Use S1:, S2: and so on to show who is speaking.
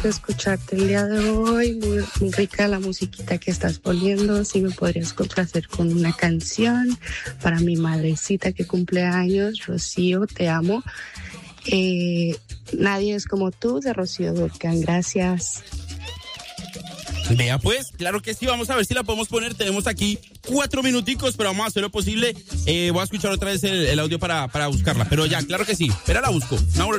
S1: gusto escucharte el día de hoy. Muy rica la musiquita que estás poniendo. Si me podrías complacer con una canción para mi madrecita que cumple años. Rocío, te amo. Nadie es como tú, de Rocío Dúrcal. Gracias.
S2: Vea pues, claro que sí, vamos a ver si la podemos poner. Tenemos aquí 4 minuticos, pero vamos a hacer lo posible. Voy a escuchar otra vez el audio para buscarla, pero ya, claro que sí, espera, la busco.